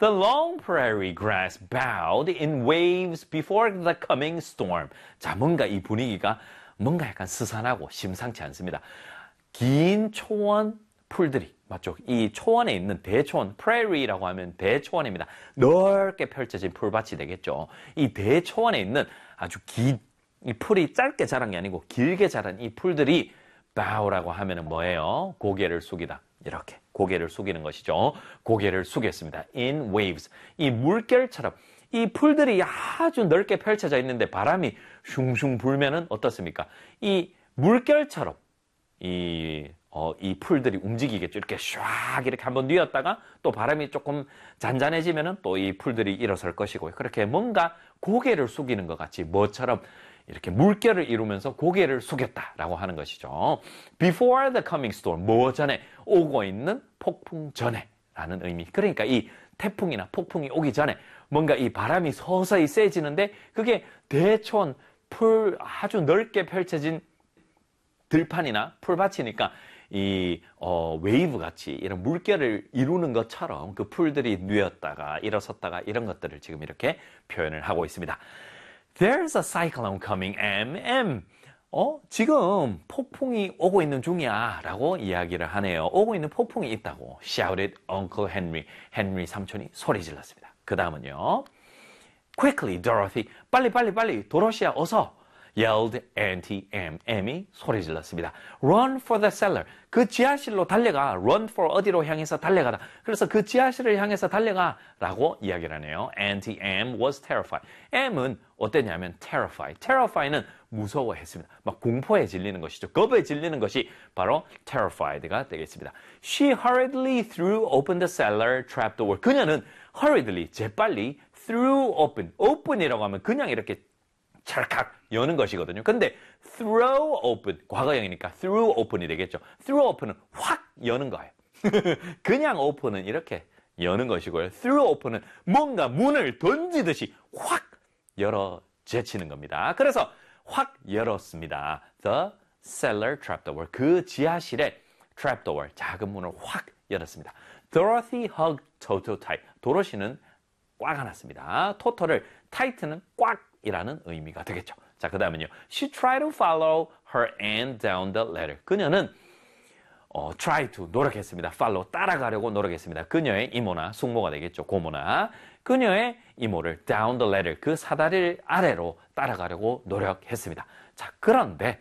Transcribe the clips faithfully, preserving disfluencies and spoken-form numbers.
The long prairie grass bowed in waves before the coming storm. 자, 뭔가 이 분위기가 뭔가 약간 스산하고 심상치 않습니다. 긴 초원 풀들이, 맞죠? 이 초원에 있는 대초원, prairie라고 하면 대초원입니다. 넓게 펼쳐진 풀밭이 되겠죠. 이 대초원에 있는 아주 긴, 이 풀이 짧게 자란 게 아니고 길게 자란 이 풀들이 bow라고 하면은 뭐예요? 고개를 숙이다. 이렇게 고개를 숙이는 것이죠. 고개를 숙였습니다. In waves. 이 물결처럼 이 풀들이 아주 넓게 펼쳐져 있는데 바람이 슝슝 불면은 어떻습니까? 이 물결처럼 이, 어, 이 풀들이 움직이겠죠. 이렇게 샥 이렇게 한번 뉘었다가 또 바람이 조금 잔잔해지면은 또 이 풀들이 일어설 것이고 그렇게 뭔가 고개를 숙이는 것 같이 뭐처럼 이렇게 물결을 이루면서 고개를 숙였다라고 하는 것이죠. Before the coming storm, 뭐 전에 오고 있는 폭풍 전에 라는 의미. 그러니까 이 태풍이나 폭풍이 오기 전에 뭔가 이 바람이 서서히 세지는데 그게 대초원 풀 아주 넓게 펼쳐진 들판이나 풀밭이니까 이 어, 웨이브 같이 이런 물결을 이루는 것처럼 그 풀들이 뉘었다가 일어섰다가 이런 것들을 지금 이렇게 표현을 하고 있습니다. There's a cyclone coming, M, M. 어, 지금 폭풍이 오고 있는 중이야 라고 이야기를 하네요. 오고 있는 폭풍이 있다고 shouted Uncle Henry. 헨리 삼촌이 소리 질렀습니다. 그 다음은요. Quickly, Dorothy. 빨리 빨리 빨리 도로시야 어서. yelled Auntie M. M이 소리 질렀습니다. Run for the cellar. 그 지하실로 달려가. Run for 어디로 향해서 달려가다. 그래서 그 지하실을 향해서 달려가 라고 이야기를 하네요. Auntie M was terrified. M은 어땠냐면 terrified. terrified는 무서워했습니다. 막 공포에 질리는 것이죠. 겁에 질리는 것이 바로 terrified가 되겠습니다. She hurriedly threw open the cellar trapdoor. 그녀는 hurriedly, 재빨리 threw open. open이라고 하면 그냥 이렇게 찰칵 여는 것이거든요. 근데 throw open, 과거형이니까 through open이 되겠죠. through open은 확 여는 거예요. 그냥 open은 이렇게 여는 것이고요. through open은 뭔가 문을 던지듯이 확 열어 제치는 겁니다. 그래서 확 열었습니다. The cellar trapdoor. 그 지하실의 trapdoor, 작은 문을 확 열었습니다. Dorothy hugged Toto tight. 도로시는 꽉 안았습니다. 토토를 tight는 꽉이라는 의미가 되겠죠. 자, 그 다음은요. She tried to follow her aunt down the ladder. 그녀는 어, try to 노력했습니다. follow 따라가려고 노력했습니다. 그녀의 이모나 숙모가 되겠죠. 고모나 그녀의 이모를 down the ladder 그 사다리 아래로 따라가려고 노력했습니다. 자, 그런데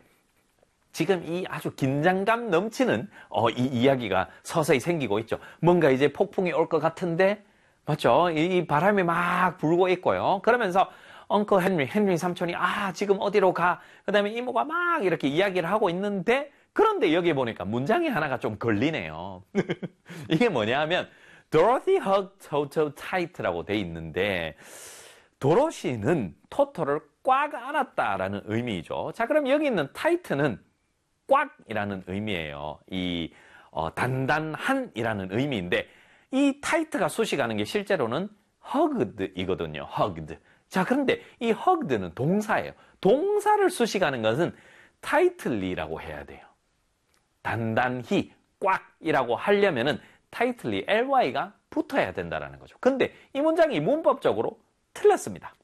지금 이 아주 긴장감 넘치는 어, 이 이야기가 서서히 생기고 있죠. 뭔가 이제 폭풍이 올 것 같은데 맞죠? 이 바람이 막 불고 있고요. 그러면서 엉클 헨리, 헨리 삼촌이 아 지금 어디로 가? 그 다음에 이모가 막 이렇게 이야기를 하고 있는데 그런데 여기 보니까 문장이 하나가 좀 걸리네요. 이게 뭐냐 하면 Dorothy hugged Toto tight라고 돼 있는데 도로시는 토토를 꽉 안았다라는 의미이죠. 자, 그럼 여기 있는 tight는 꽉이라는 의미예요. 이 어, 단단한이라는 의미인데 이 tight가 수식하는 게 실제로는 hugged이거든요. hugged. 자, 그런데 이 hugged는 동사예요. 동사를 수식하는 것은 tightly라고 해야 돼요. 단단히 꽉이라고 하려면은 tightly, ly가 붙어야 된다는 거죠. 근데 이 문장이 문법적으로 틀렸습니다.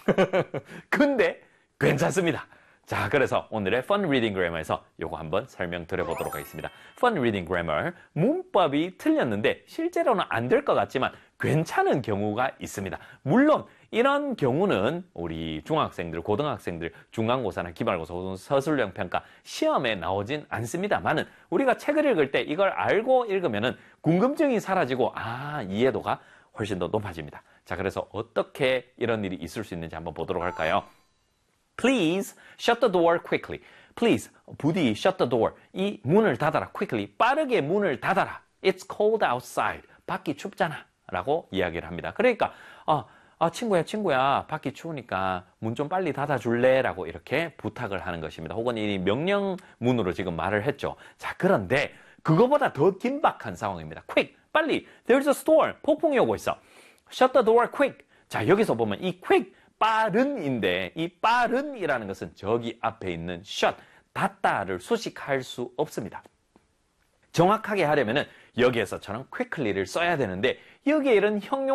근데 괜찮습니다. 자, 그래서 오늘의 Fun Reading Grammar에서 요거 한번 설명드려보도록 하겠습니다. Fun Reading Grammar, 문법이 틀렸는데 실제로는 안 될 것 같지만 괜찮은 경우가 있습니다. 물론 이런 경우는 우리 중학생들, 고등학생들, 중간고사나 기말고사, 서술형 평가 시험에 나오진 않습니다만은 우리가 책을 읽을 때 이걸 알고 읽으면은 궁금증이 사라지고 아, 이해도가 훨씬 더 높아집니다. 자, 그래서 어떻게 이런 일이 있을 수 있는지 한번 보도록 할까요? Please shut the door quickly. Please, 부디 shut the door. 이 문을 닫아라. quickly. 빠르게 문을 닫아라. It's cold outside. 밖이 춥잖아. 라고 이야기를 합니다. 그러니까 어, 아, 친구야, 친구야, 밖이 추우니까 문 좀 빨리 닫아줄래? 라고 이렇게 부탁을 하는 것입니다. 혹은 이 명령문으로 지금 말을 했죠. 자, 그런데 그거보다 더 긴박한 상황입니다. quick, 빨리. There's a storm. 폭풍이 오고 있어. Shut the door quick. 자, 여기서 보면 이 quick, 빠른인데 이 빠른이라는 것은 저기 앞에 있는 shut, 닫다를 수식할 수 없습니다. 정확하게 하려면은 여기에서처럼 quickly를 써야 되는데 여기에 이런 형용